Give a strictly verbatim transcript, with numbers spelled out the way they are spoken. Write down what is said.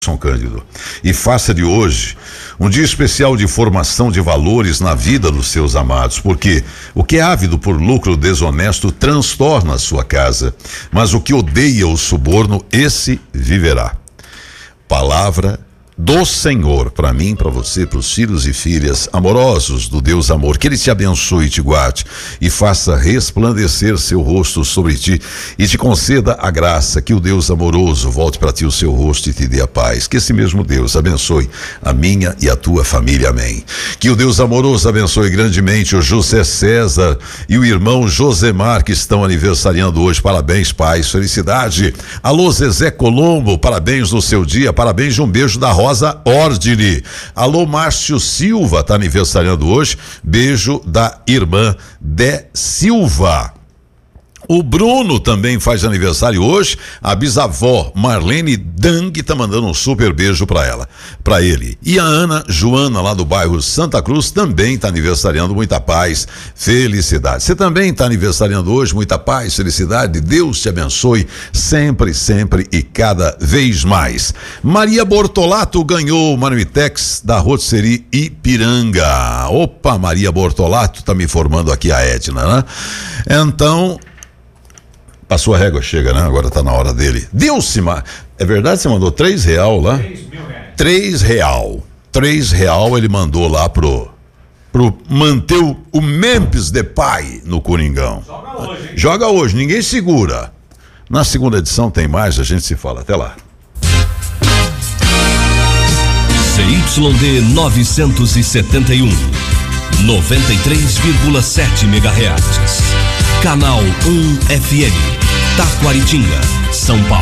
São Cândido, e faça de hoje um dia especial de formação de valores na vida dos seus amados, porque o que é ávido por lucro desonesto transtorna a sua casa, mas o que odeia o suborno, esse viverá. Palavra do Senhor, para mim, para você, para os filhos e filhas amorosos do Deus amor, que Ele te abençoe e te guarde e faça resplandecer seu rosto sobre ti e te conceda a graça, que o Deus amoroso volte para ti o seu rosto e te dê a paz, que esse mesmo Deus abençoe a minha e a tua família, amém. Que o Deus amoroso abençoe grandemente o José César e o irmão Josemar, que estão aniversariando hoje. Parabéns, paz, felicidade. Alô, Zezé Colombo, parabéns no seu dia, parabéns de um beijo da Rosa Ordine. Alô, Márcio Silva, tá aniversariando hoje, beijo da irmã de Silva. O Bruno também faz aniversário hoje, a bisavó Marlene Dang tá mandando um super beijo pra ela, pra ele. E a Ana Joana, lá do bairro Santa Cruz, também tá aniversariando, muita paz, felicidade. Você também tá aniversariando hoje, muita paz, felicidade, Deus te abençoe sempre, sempre e cada vez mais. Maria Bortolato ganhou o Marmitex da Rotisserie Ipiranga. Opa, Maria Bortolato, tá me informando aqui a Edna, né? Então, passou a régua, chega, né? Agora tá na hora dele. Dilcimar, é verdade, você mandou três real lá? Três mil reais. Três real. Três real ele mandou lá pro, pro manter o, o Memphis Depay no Coringão. Joga hoje, hein? Joga hoje, ninguém segura. Na segunda edição tem mais, a gente se fala. Até lá. C Y D novecentos e setenta e um, noventa e três vírgula sete megahertz. Canal um F M, Taquaritinga, São Paulo.